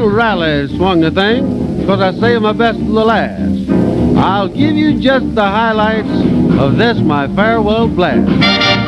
little rally swung the thing, because I saved my best for the last. I'll give you just the highlights of this, my farewell blast.